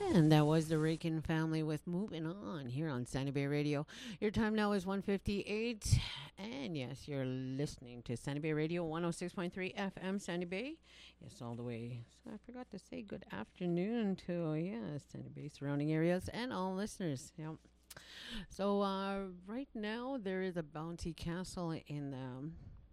And that was the Rakin family with Moving On here on Sandy Bay Radio. Your time now is 1:58. And yes, you're listening to Sandy Bay Radio 106.3 FM Sandy Bay. Yes, all the way. So I forgot to say good afternoon to, Sandy Bay surrounding areas and all listeners. Yep. So right now there is a bounty castle in the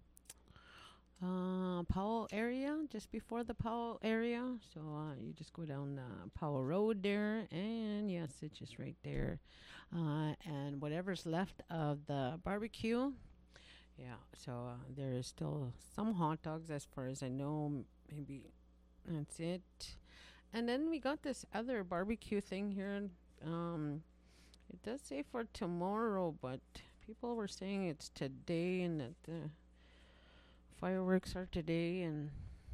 Powell area, just before the Powell area. So you just go down Powell Road there, and yes, it's just right there. And whatever's left of the barbecue, yeah. So there is still some hot dogs, as far as I know. Maybe that's it. And then we got this other barbecue thing here. It does say for tomorrow, but people were saying it's today, and that the fireworks are today, and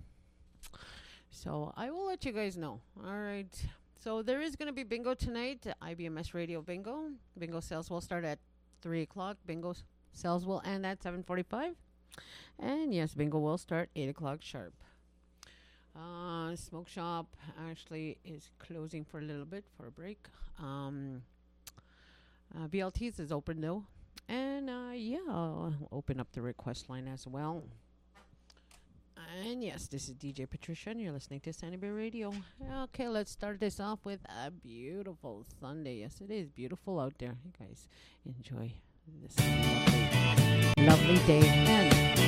so I will let you guys know. All right. So there is going to be bingo tonight. IBMS Radio Bingo. Bingo sales will start at 3 o'clock. Bingo sales will end at 7:45. And yes, bingo will start 8 o'clock sharp. Smoke shop actually is closing for a little bit for a break. BLTs is open though. And I'll open up the request line as well. And yes, this is DJ Patricia, and you're listening to Sandy Bay Radio. Okay, let's start this off with a beautiful Sunday. Yes, it is beautiful out there. You guys enjoy this lovely, lovely day. And